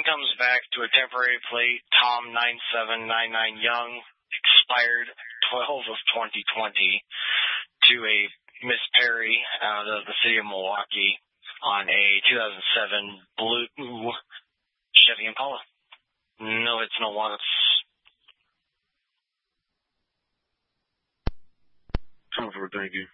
comes back to a temporary plate, Tom 9799 Young, expired 12 of 2020, to a Miss Perry out of the city of Milwaukee on a 2007 blue Chevy Impala. No hits, no wants. Comfort, thank you.